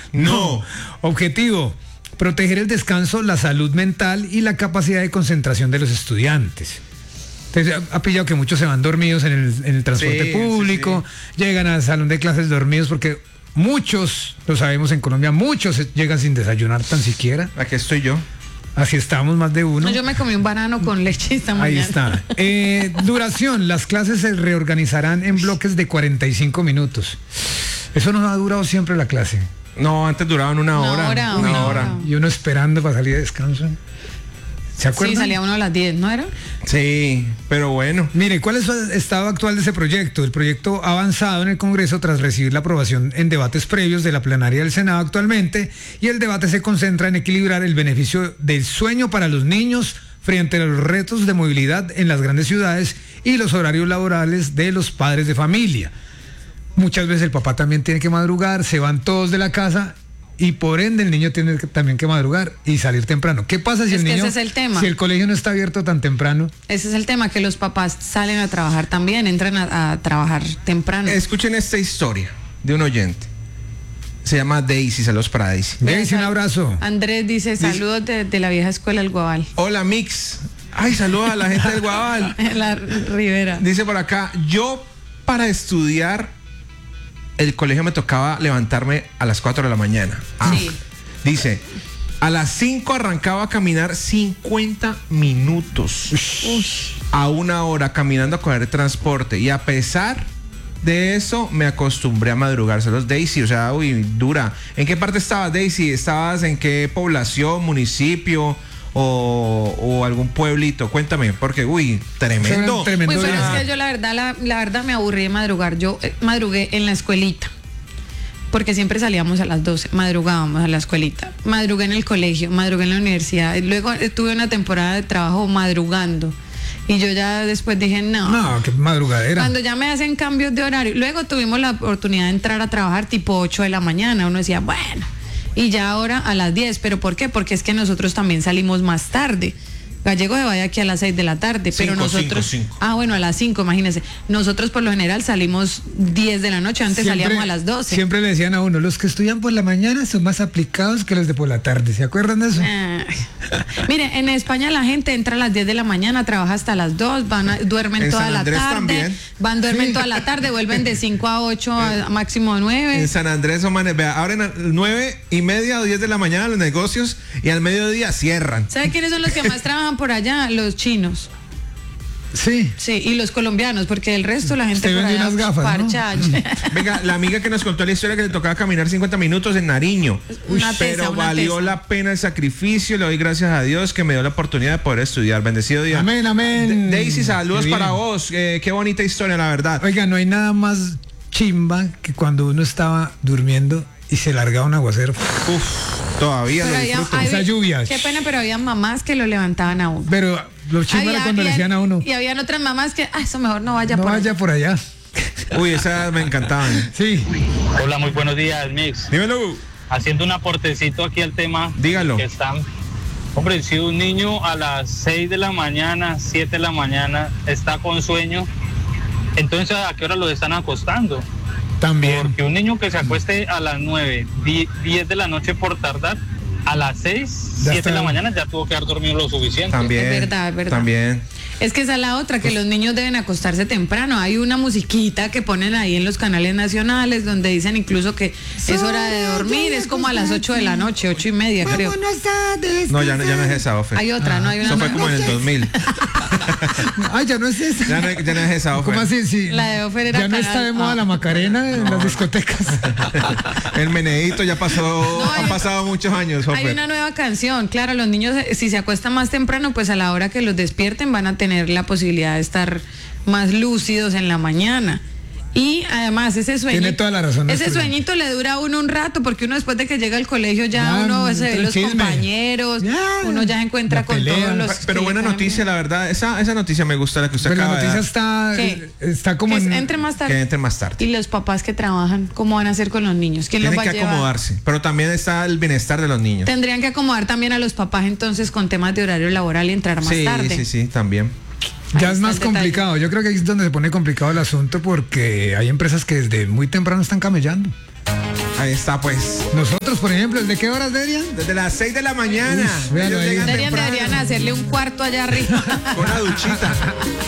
No. Objetivo: proteger el descanso, la salud mental y la capacidad de concentración de los estudiantes. Entonces, ha pillado que muchos se van dormidos en el transporte público, llegan al salón de clases dormidos porque muchos, lo sabemos en Colombia, muchos llegan sin desayunar tan siquiera. Aquí estoy yo. Así estamos, más de uno. No, yo me comí un banano con leche esta mañana. Ahí está. Duración: las clases se reorganizarán en bloques de 45 minutos. Eso nos ha durado siempre la clase. No, antes duraban una hora. Una hora. Y uno esperando para salir de descanso. ¿Se acuerdan? Sí, salía uno a las 10, ¿no era? Sí, pero bueno. Mire, ¿cuál es el estado actual de ese proyecto? El proyecto ha avanzado en el Congreso tras recibir la aprobación en debates previos de la plenaria del Senado actualmente, y el debate se concentra en equilibrar el beneficio del sueño para los niños frente a los retos de movilidad en las grandes ciudades y los horarios laborales de los padres de familia. Muchas veces el papá también tiene que madrugar, se van todos de la casa y por ende el niño tiene también que madrugar y salir temprano. ¿Qué pasa si el niño, ese es el tema. Si el colegio no está abierto tan temprano? Ese es el tema, que los papás salen a trabajar también, entran a trabajar temprano. Escuchen esta historia de un oyente. Se llama Daisy, saludos para Daisy. Daisy, un abrazo. Andrés dice, saludos de la vieja escuela del Guabal. Hola, Mix. Ay, saludos a la gente del Guabal. La Rivera. Dice por acá, yo para estudiar el colegio me tocaba levantarme a las 4 de la mañana. Sí. Dice, a las 5 arrancaba a caminar 50 minutos. A una hora caminando a coger transporte. Y a pesar de eso, me acostumbré a madrugar. Saludos, Daisy. O sea, dura. ¿En qué parte estabas, Daisy? ¿Estabas en qué población, municipio o algún pueblito? Cuéntame, porque, tremendo. Tremendo. Pues, pero es que yo la verdad me aburrí de madrugar. Yo madrugué en la escuelita, porque siempre salíamos a las 12, madrugábamos a la escuelita. Madrugué en el colegio, madrugué en la universidad. Luego tuve una temporada de trabajo madrugando. Y yo ya después dije, no, qué madrugadera. Cuando ya me hacen cambios de horario. Luego tuvimos la oportunidad de entrar a trabajar tipo 8 de la mañana. Uno decía, bueno, y ya ahora a las 10. ¿Pero por qué? Porque es que nosotros también salimos más tarde. Gallego se vaya aquí a las 6 de la tarde, pero nosotros... 5. Ah, bueno, a las 5, imagínense. Nosotros por lo general salimos 10 de la noche, antes salíamos a las 12. Siempre le decían a uno, los que estudian por la mañana son más aplicados que los de por la tarde. ¿Se acuerdan de eso? Mire, en España la gente entra a las 10 de la mañana, trabaja hasta las 2, duermen toda la tarde, duermen toda la tarde, vuelven de 5 a 8, a máximo 9. En San Andrés, abren a 9:30 o 10 de la mañana los negocios y al mediodía cierran. ¿Sabe quiénes son los que más trabajan por allá? Los chinos. Sí. Sí, y los colombianos, porque el resto la gente por allá unas gafas, parcha, ¿no? Venga, la amiga que nos contó la historia que le tocaba caminar 50 minutos en Nariño. Pero valió la pena el sacrificio. Le doy gracias a Dios que me dio la oportunidad de poder estudiar. Bendecido día. Amén, amén. Daisy, saludos para vos. Qué bonita historia, la verdad. Oiga, no hay nada más chimba que cuando uno estaba durmiendo y se largaba un aguacero. Todavía pero lo disfruto. Esa lluvia. Qué pena, pero había mamás que lo levantaban a uno. Pero lo chimba era cuando le decían a uno. Y habían otras mamás que, eso mejor no vaya por allá. Esas me encantaban. Sí. Hola, muy buenos días, Mix. Dímelo. Haciendo un aportecito aquí al tema. Dígalo. Que están. Hombre, si un niño a las 6 de la mañana, 7 de la mañana está con sueño, entonces ¿a qué hora lo están acostando? También. Porque un niño que se acueste a las 9, 10 de la noche por tardar, a las 6, 7 de la mañana ya tuvo que haber dormido lo suficiente. También. Es verdad. También. Es que esa es la otra, que los niños deben acostarse temprano. Hay una musiquita que ponen ahí en los canales nacionales donde dicen incluso que es hora de dormir, es como a las 8 de la noche, 8:30 creo. No, ya no es esa, Ofe. Hay otra, ¿no? Hay una Eso fue como en el 2000. Ay, ya no es esa. Ya no es esa, Ofe. ¿Cómo así? Sí. La de Ofer era ya no está de moda la Macarena en las discotecas. El meneíto ya pasó, han pasado muchos años, Ofe. Hay una nueva canción, claro, los niños si se acuestan más temprano, pues a la hora que los despierten van a tener la posibilidad de estar más lúcidos en la mañana. Y además ese sueño, tiene toda la razón, ese sueñito le dura a uno un rato, porque uno después de que llega al colegio ya uno se ve los compañeros, uno ya se encuentra con todos los... Pero buena noticia, la verdad, esa noticia me gusta, la que usted acaba de dar. La noticia está como que entre más tarde. Que entre más tarde. Y los papás que trabajan, ¿cómo van a hacer con los niños? ¿Quién los va a llevar? Tienen que acomodarse, pero también está el bienestar de los niños. Tendrían que acomodar también a los papás entonces con temas de horario laboral y entrar más tarde. Sí, también. Ya es más complicado. Yo creo que ahí es donde se pone complicado el asunto, porque hay empresas que desde muy temprano están camellando. Ahí Ahí está, pues. Nosotros, por ejemplo, ¿desde qué horas, Derian? Desde las 6 de la mañana. Uf, véalo Ellos ahí. llegan Deberían temprano, hacerle un cuarto allá arriba. con una duchita.